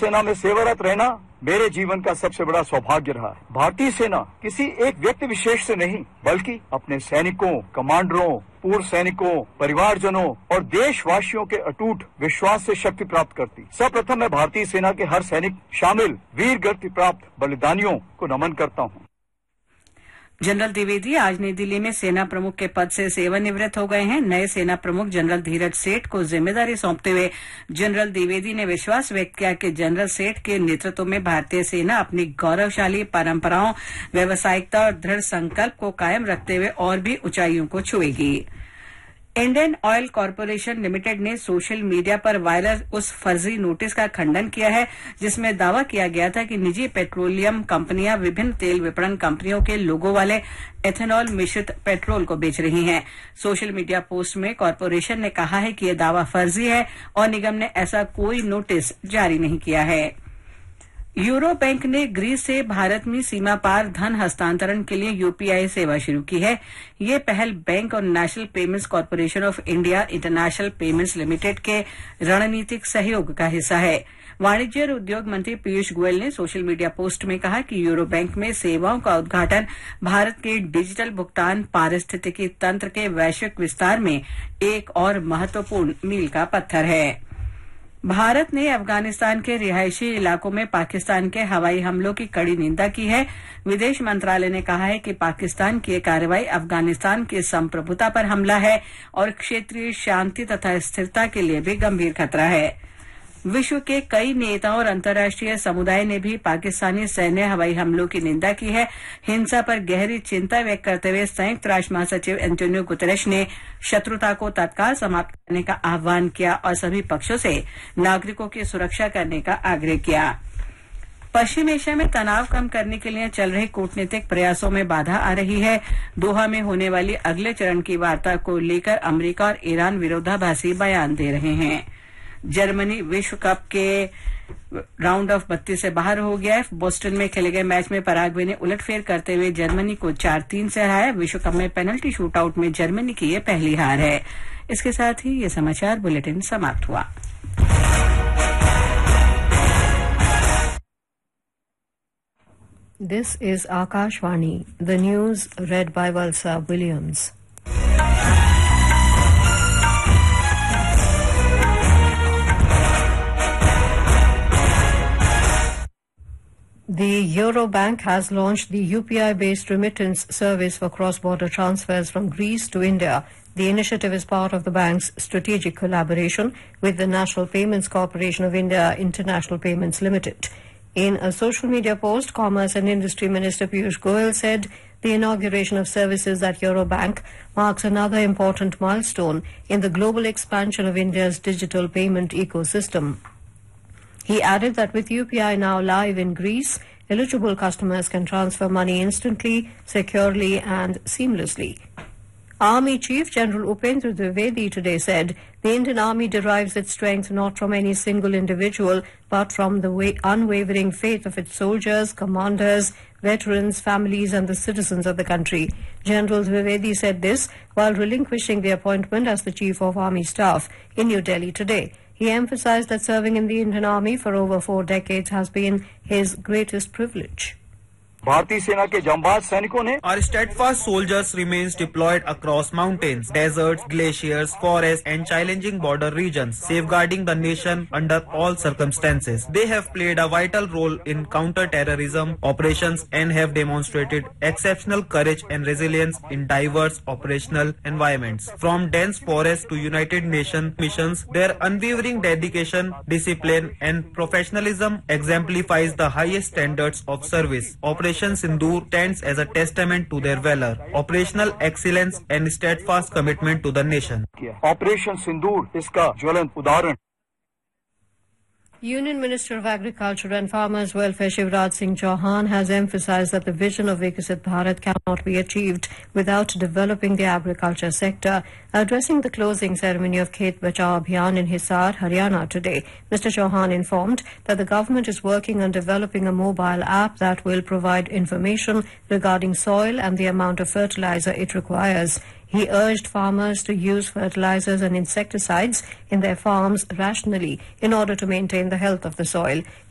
सेना में सेवारत रहना मेरे जीवन का सबसे बड़ा सौभाग्य रहा है। भारतीय सेना किसी एक व्यक्ति विशेष से नहीं, बल्कि अपने सैनिकों, कमांडरों, पूर्व सैनिकों, परिवारजनों और देशवासियों के अटूट विश्वास से शक्ति प्राप्त करती। सर्वप्रथम मैं भारतीय सेना के हर सैनिक शामिल वीर गति प्राप्त बलिदानियों को नमन करता हूँ। जनरल द्विवेदी आज नई दिल्ली में सेना प्रमुख के पद से सेवानिवृत्त हो गए हैं। नए सेना प्रमुख जनरल धीरज सेठ को जिम्मेदारी सौंपते हुए जनरल द्विवेदी ने विश्वास व्यक्त किया कि जनरल सेठ के नेतृत्व में भारतीय सेना अपनी गौरवशाली परंपराओं, व्यावसायिकता और दृढ़ संकल्प को कायम रखते हुए और भी ऊंचाइयों को छुएगी। इंडियन ऑयल कॉरपोरेशन लिमिटेड ने सोशल मीडिया पर वायरल उस फर्जी नोटिस का खंडन किया है जिसमें दावा किया गया था कि निजी पेट्रोलियम कंपनियां विभिन्न तेल विपणन कंपनियों के लोगो वाले एथेनॉल मिश्रित पेट्रोल को बेच रही हैं। सोशल मीडिया पोस्ट में कॉरपोरेशन ने कहा है कि यह दावा फर्जी है और निगम ने ऐसा कोई नोटिस जारी नहीं किया है। यूरो बैंक ने ग्रीस से भारत में सीमा पार धन हस्तांतरण के लिए यूपीआई सेवा शुरू की है। ये पहल बैंक और national payments corporation of India international payments limited के रणनीतिक सहयोग का हिस्सा है। वाणिज्य और उद्योग मंत्री पीयूष गोयल ने सोशल मीडिया पोस्ट में कहा कि यूरो बैंक में सेवाओं का उद्घाटन भारत के डिजिटल भुगतान पारिस्थितिकी तंत्र के वैश्विक विस्तार में एक और महत्वपूर्ण मील का पत्थर है। भारत ने अफगानिस्तान के रिहायशी इलाकों में पाकिस्तान के हवाई हमलों की कड़ी निंदा की है। विदेश मंत्रालय ने कहा है कि पाकिस्तान की यह कार्रवाई अफगानिस्तान की संप्रभुता पर हमला है और क्षेत्रीय शांति तथा स्थिरता के लिए भी गंभीर खतरा है। विश्व के कई नेताओं और अंतर्राष्ट्रीय समुदाय ने भी पाकिस्तानी सैन्य हवाई हमलों की निंदा की है। हिंसा पर गहरी चिंता व्यक्त करते हुए संयुक्त राष्ट्र महासचिव एंटोनियो गुतेरेश ने शत्रुता को तत्काल समाप्त करने का आह्वान किया और सभी पक्षों से नागरिकों की सुरक्षा करने का आग्रह किया। पश्चिम एशिया में तनाव कम करने के लिए चल रहे कूटनीतिक प्रयासों में बाधा आ रही है। दोहा में होने वाली अगले चरण की वार्ता को लेकर अमेरिका और ईरान विरोधाभासी बयान दे रहे हैं। जर्मनी विश्व कप के राउंड ऑफ 32 से बाहर हो गया है। बोस्टन में खेले गए मैच में पराग्वे ने उलटफेर करते हुए जर्मनी को 4-3 से हराया। विश्व कप में पेनल्टी शूटआउट में जर्मनी की ये पहली हार है। इसके साथ ही ये समाचार बुलेटिन समाप्त हुआ। This is Akashvani, the news read by Valsa Williams. The Eurobank has launched the UPI-based remittance service for cross-border transfers from Greece to India. The initiative is part of the bank's strategic collaboration with the National Payments Corporation of India International Payments Limited. In a social media post, Commerce and Industry Minister Piyush Goyal said the inauguration of services at Eurobank marks another important milestone in the global expansion of India's digital payment ecosystem. He added that with UPI now live in Greece, eligible customers can transfer money instantly, securely and seamlessly. Army Chief General Upendra Dwivedi today said the Indian Army derives its strength not from any single individual but from the unwavering faith of its soldiers, commanders, veterans, families and the citizens of the country. General Dwivedi said this while relinquishing the appointment as the Chief of Army Staff in New Delhi today. He emphasized that serving in the Indian Army for over 4 decades has been his greatest privilege. भारतीय सेना के जांबाज सैनिकों ने Our steadfast soldiers remains deployed across mountains, deserts, glaciers, forests and challenging border regions, safeguarding the nation under all circumstances. They have played a vital role in counter-terrorism operations and have demonstrated exceptional courage and resilience in diverse operational environments. From dense forests to United Nations missions, their unwavering dedication, discipline and professionalism exemplifies the highest standards of service. Operation Sindoor stands as a testament to their valor, operational excellence and steadfast commitment to the nation. Operation Sindoor इसका ज्वलंत उदाहरण। Union Minister of Agriculture and Farmers Welfare Shivraj Singh Chauhan has emphasized that the vision of Viksit Bharat cannot be achieved without developing the agriculture sector. Addressing the closing ceremony of Khet Bachao Abhiyan in Hisar, Haryana today, Mr. Chauhan informed that the government is working on developing a mobile app that will provide information regarding soil and the amount of fertilizer it requires. He urged farmers to use fertilizers and insecticides in their farms rationally in order to maintain the health of the soil.